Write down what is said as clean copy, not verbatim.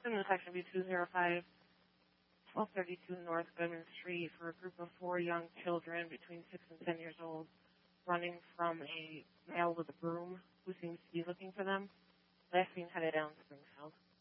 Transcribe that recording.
in the section B205, 1232 North Goodman Street for a group of 4 young children between 6 and 10 years old running from a male with a broom who seems to be looking for them. Last seen headed down Springfield.